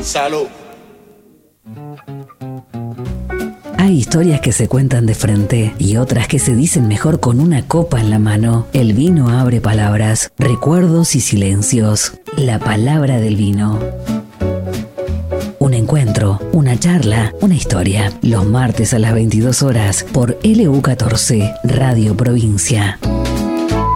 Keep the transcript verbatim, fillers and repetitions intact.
Salud. Hay historias que se cuentan de frente y otras que se dicen mejor con una copa en la mano. El vino abre palabras, recuerdos y silencios. La palabra del vino. Un encuentro, una charla, una historia. Los martes a las veintidós horas por L U catorce, Radio Provincia.